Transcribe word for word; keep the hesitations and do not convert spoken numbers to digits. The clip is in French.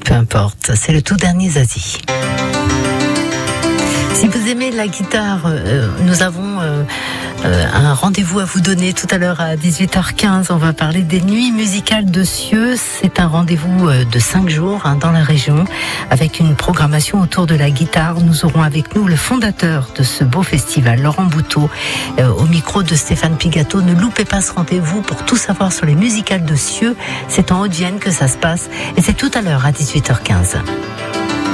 peu importe, c'est le tout dernier Zazie. Si vous aimez la guitare, euh, nous avons euh, euh, un rendez-vous à vous donner tout à l'heure à dix-huit heures quinze. On va parler des nuits musicales de Cieux. C'est un rendez-vous euh, de cinq jours hein, dans la région avec une programmation autour de la guitare. Nous aurons avec nous le fondateur de ce beau festival, Laurent Bouteau, euh, au micro de Stéphane Pigato. Ne loupez pas ce rendez-vous pour tout savoir sur les musicales de Cieux. C'est en Haute-Vienne que ça se passe et c'est tout à l'heure à dix-huit heures quinze.